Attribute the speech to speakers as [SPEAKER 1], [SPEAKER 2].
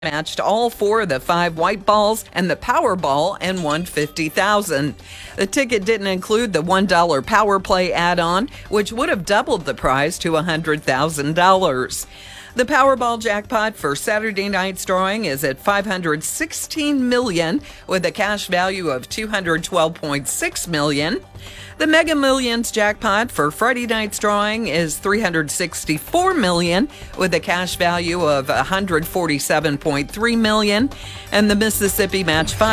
[SPEAKER 1] matched all four of the 5 white balls and the Powerball and won $50,000. The ticket didn't include the $1 Power Play add-on, which would have doubled the prize to $100,000. The Powerball jackpot for Saturday night's drawing is at $516 million, with a cash value of $212.6 million. The Mega Millions jackpot for Friday night's drawing is $364 million, with a cash value of $147.3 million. And the Mississippi Match 5